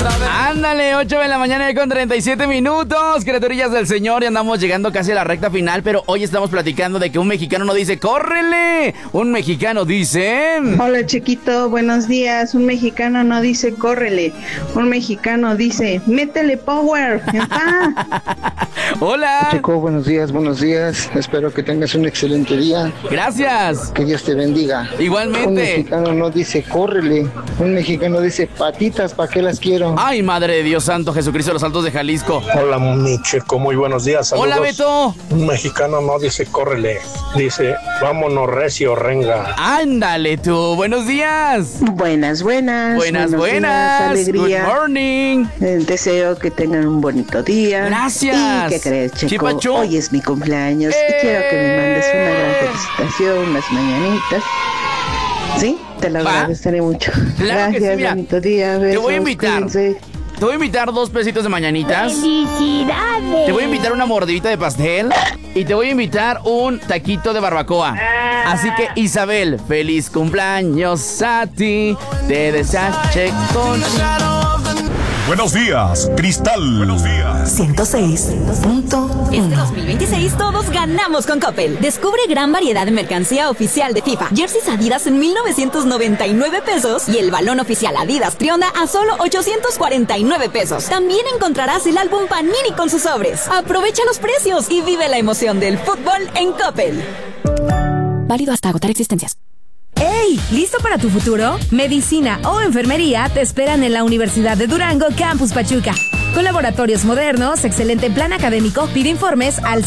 Ándale, 8 de la mañana con 37 minutos, criaturillas del Señor, y andamos llegando casi a la recta final, pero hoy estamos platicando de que un mexicano no dice ¡córrele! Un mexicano dice... Hola, chiquito, buenos días. Un mexicano no dice córrele, un mexicano dice métele power. Hola. Chico, buenos días. Espero que tengas un excelente día. Gracias. Que Dios te bendiga. Igualmente. Un mexicano no dice córrele, un mexicano dice patitas, ¿para qué las quiero? Ay, madre de Dios santo, Jesucristo de los Altos de Jalisco. Hola, mi Checo, muy buenos días. Saludos. Hola, Beto. Un mexicano no dice córrele, dice vámonos recio, renga. Ándale tú, buenos días. Buenas. Buenas. Alegría. Good morning. Deseo que tengan un bonito día. Gracias. ¿Y qué crees, Checo? Chipacho. Hoy es mi cumpleaños y quiero que me mandes una gran felicitación, unas mañanitas. ¿Sí? Te lo agradeceré mucho. Claro que sí, Gracias, mira, bonito día. Besos, te voy a invitar. Cuídense. Te voy a invitar 2 pesitos de mañanitas. ¡Felicidades! Te voy a invitar una mordidita de pastel. Y te voy a invitar un taquito de barbacoa. Así que, Isabel, feliz cumpleaños a ti. Te deseas Checo. Buenos días, Cristal. Buenos días. 106.1. Este 2026 todos ganamos con Coppel. Descubre gran variedad de mercancía oficial de FIFA. Jerseys Adidas en 1,999 pesos y el balón oficial Adidas Trionda a solo 849 pesos. También encontrarás el álbum Panini con sus sobres. Aprovecha los precios y vive la emoción del fútbol en Coppel. Válido hasta agotar existencias. ¡Hey! ¿Listo para tu futuro? Medicina o enfermería te esperan en la Universidad de Durango, Campus Pachuca. Con laboratorios modernos, excelente plan académico, pide informes al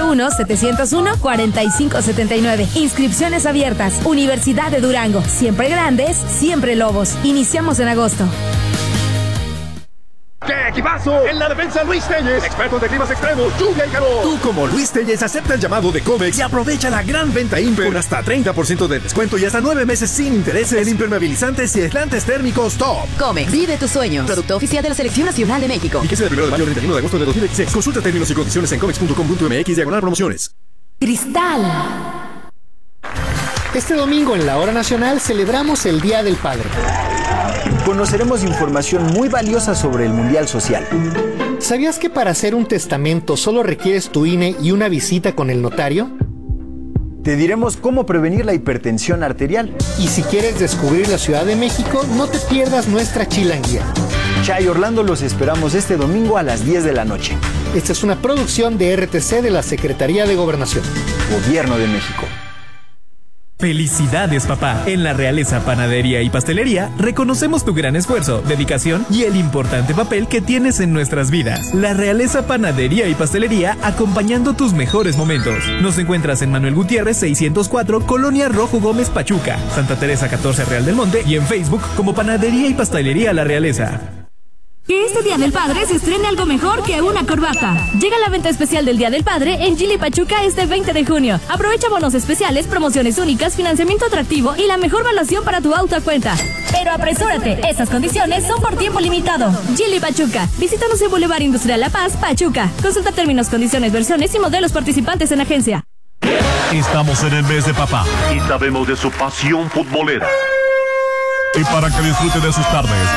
771-701-4579. Inscripciones abiertas. Universidad de Durango. Siempre grandes, siempre lobos. Iniciamos en agosto. ¡Qué equipazo! En la defensa, Luis Telles, expertos de climas extremos, lluvia y calor. Tú, como Luis Telles, acepta el llamado de Comex y aprovecha la gran venta Imper con hasta 30% de descuento y hasta 9 meses sin intereses en impermeabilizantes y aislantes térmicos Top. Comex, vive tus sueños. Producto oficial de la Selección Nacional de México. Fíjese del 1 de mayo al 31 de agosto de 2016. Consulta términos y condiciones en comex.com.mx/promociones. Cristal. Este domingo en la Hora Nacional celebramos el Día del Padre. Conoceremos información muy valiosa sobre el Mundial Social. ¿Sabías que para hacer un testamento solo requieres tu INE y una visita con el notario? Te diremos cómo prevenir la hipertensión arterial. Y si quieres descubrir la Ciudad de México, no te pierdas nuestra chilanguía. Chay Orlando, los esperamos este domingo a las 10 de la noche. Esta es una producción de RTC de la Secretaría de Gobernación. Gobierno de México. Felicidades, papá. En la Realeza Panadería y Pastelería reconocemos tu gran esfuerzo, dedicación y el importante papel que tienes en nuestras vidas. La Realeza Panadería y Pastelería acompañando tus mejores momentos. Nos encuentras en Manuel Gutiérrez 604, Colonia Rojo Gómez, Pachuca, Santa Teresa 14, Real del Monte, y en Facebook como Panadería y Pastelería La Realeza. Que este Día del Padre se estrene algo mejor que una corbata. Llega la venta especial del Día del Padre en Gili Pachuca este 20 de junio. Aprovecha bonos especiales, promociones únicas, financiamiento atractivo y la mejor valuación para tu auto a cuenta. Pero apresúrate, estas condiciones son por tiempo limitado. Gili Pachuca. Visítanos en Boulevard Industrial La Paz, Pachuca. Consulta términos, condiciones, versiones y modelos participantes en agencia. Estamos en el mes de papá y sabemos de su pasión futbolera. Y para que disfrute de sus tardes,